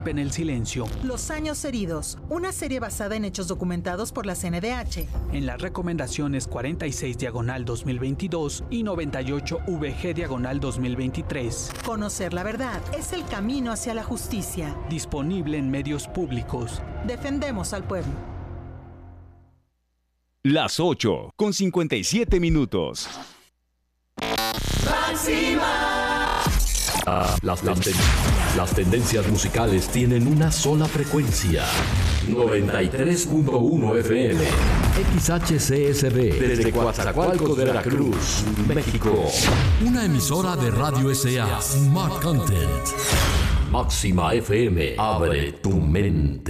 En el silencio. Los años heridos, una serie basada en hechos documentados por la CNDH. En las recomendaciones 46/2022 y 98/VG/2023. Conocer la verdad es el camino hacia la justicia. Disponible en medios públicos. Defendemos al pueblo. Las 8:57. Máxima. Las tendencias musicales tienen una sola frecuencia. 93.1 FM. XHCSB. Desde Coatzacoalcos de Veracruz, México. Una emisora de Radio S.A. Smart Content. Máxima FM. Abre tu mente.